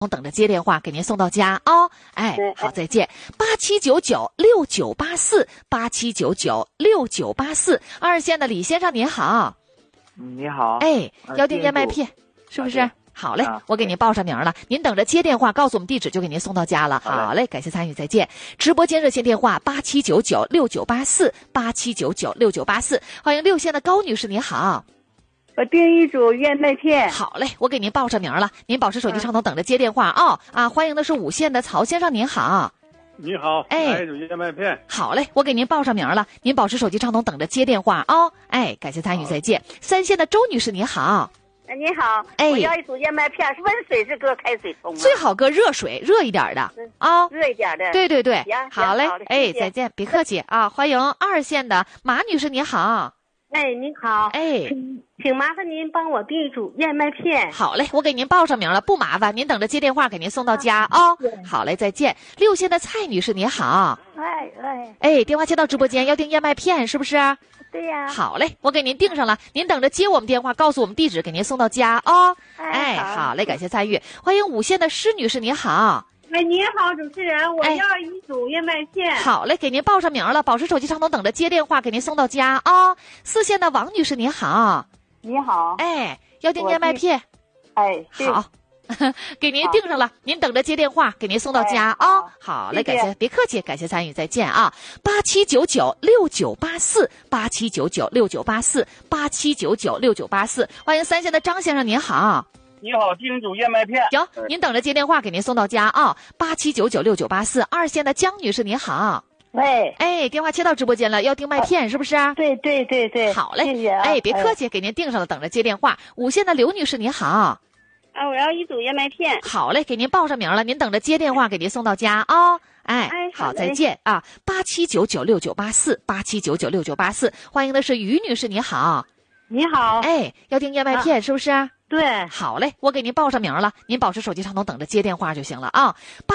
等着接电话给您送到家啊、哦！哎，好，再见。87996984，87996984。二线的李先生您好， 你好， 哎，要订燕麦片是不是？好嘞，我给您报上名了，您等着接电话，告诉我们地址就给您送到家了。好嘞，感谢参与，再见。直播间热线电话87996984，87996984。欢迎6线的高女士，您好。 我订一组燕麦片。 好嘞，我给您报上名了，您保持手机畅通，等着接电话啊、欢迎的是5线的曹先生，您好。 你好， 哎， 来一组燕麦片。 好嘞，我给您报上名了，您保持手机畅通，等着接电话啊、哎，感谢参与，再见。3线的周女士，你好。 你好，我要一组燕麦片，是温水是搁开水冲吗？ 最好搁热水，热一点的啊， 热一点的。 对对对，好嘞，哎， 谢谢再见，别客气啊。欢迎2线的马女士，你好。 哎，您好， 哎， 请麻烦您帮我订一组燕麦片。 好嘞，我给您报上名了，不麻烦，您等着接电话给您送到家啊、好嘞，再见。6线的蔡女士，你好。哎，电话接到直播间，要订燕麦片是不是？ 对呀。 好嘞，我给您订上了，您等着接我们电话，告诉我们地址，给您送到家啊、哎，好嘞，感谢参与。欢迎5线的施女士，你好。 哎，你好，主持人，我要一组燕麦片。 好嘞，给您报上名了，保持手机畅通，等着接电话，给您送到家啊、4线的王女士，你好。 你好。 哎，要订燕麦片。 哎， 好。给您订上了，您等着接电话，给您送到家啊、好嘞，感谢，别客气，感谢参与，再见啊！87996984，87996984，87996984。欢迎3线的张先生，您好。 你好，订一组燕麦片。 行，您等着接电话，给您送到家啊！87996984。2线的江女士，您好。 喂， 哎，电话接到直播间了，要订麦片是不是？ 对对对对。 好嘞， 谢谢啊。 哎，别客气，给您订上了，等着接电话。5线的刘女士，您好。 我要一组燕麦片。 好嘞，给您报上名了，您等着接电话，给您送到家啊、哎，好，再见啊！87996984，87996984。欢迎的是于女士，你好。 你好。 哎，要订燕麦片、是不是？ 对。 好嘞，我给您报上名了，您保持手机畅通，等着接电话就行了啊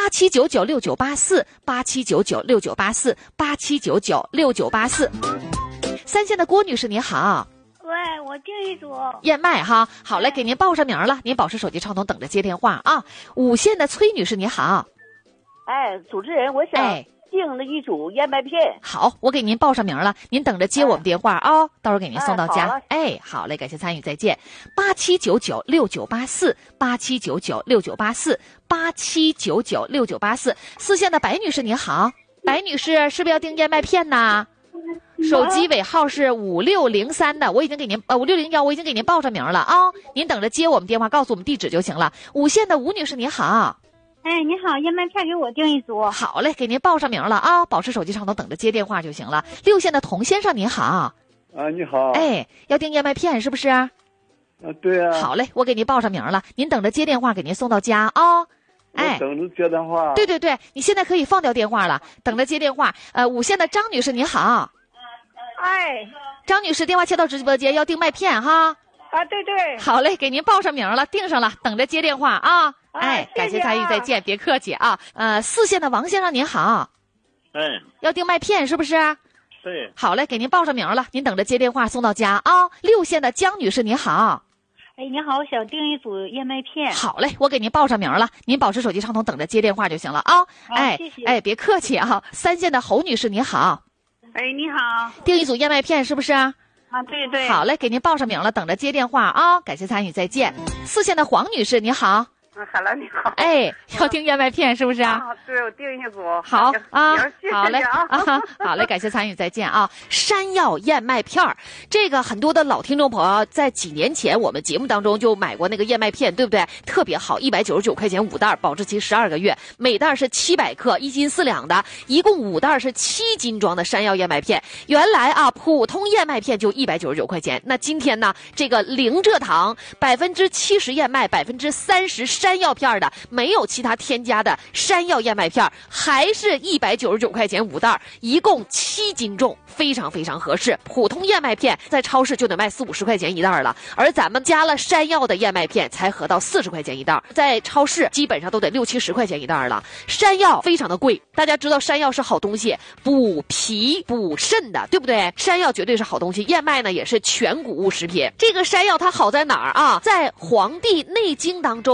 ！87996984，87996984，87996984。3线的郭女士，你好。 喂，我订一组燕麦哈，好嘞，给您报上名了，您保持手机畅通，等着接电话啊！5线的崔女士，你好。 哎，主持人，我想订了一组燕麦片。 好，我给您报上名了，您等着接我们电话啊、到时候给您送到家。哎，好嘞，感谢参与，再见。87996984，87996984，87996984。4线的白女士，你好。白女士，是不是要订燕麦片呢？手机尾号是5603的，我已经给您5601，我已经给您报上名了啊！您等着接我们电话，告诉我们地址就行了。5线的吴女士，你好。 哎，你好，燕麦片给我订一组。 好嘞，给您报上名了啊！保持手机畅通，等着接电话就行了。6线的童先生，您好。 你好。 哎，要订燕麦片是不是？ 对啊。 好嘞，我给您报上名了，您等着接电话，给您送到家啊！哎， 等着接电话。 对对对，你现在可以放掉电话了，等着接电话。5线的张女士，您好。 哎， 张女士，电话接到直播间，要订麦片哈。 对对。 好嘞，给您报上名了，订上了，等着接电话啊。哎，感谢参与，再见，别客气啊。4线的王先生您好。 哎， 要订麦片是不是？ 对。 好嘞，给您报上名了，您等着接电话送到家啊。6线的江女士您好。 哎，你好，我想订一组燕麦片。 好嘞，我给您报上名了，您保持手机畅通，等着接电话就行了啊。哎， 谢谢。 哎，别客气啊。3线的侯女士您好。 哎，你好。 订一组燕麦片是不是？ 对对。 好嘞，给您报上名了，等着接电话啊。感谢参与，再见。4线的黄女士你好。 好了，你好。 哎，要订燕麦片是不是？ 对，我订一组。 好啊，好嘞啊， 好嘞，感谢参与，再见啊！山药燕麦片儿，这个很多的老听众朋友在几年前我们节目当中就买过那个燕麦片，对不对？特别好，199块钱5袋，保质期12个月，每袋是700克，1斤4两的，一共5袋是7斤装的山药燕麦片。原来啊，普通燕麦片就199块钱，那今天呢，这个零蔗糖，70%燕麦，30%山药片的，没有其他添加的山药燕麦片，还是199块钱5袋，一共7斤重，非常非常合适。普通燕麦片在超市就得卖40-50块钱一袋了，而咱们加了山药的燕麦片才合到40块钱一袋，在超市基本上都得60-70块钱一袋了。山药非常的贵，大家知道山药是好东西，补脾补肾的，对不对？山药绝对是好东西，燕麦呢也是全谷物食品。这个山药它好在哪儿啊？在《黄帝内经》当中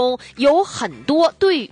有很多对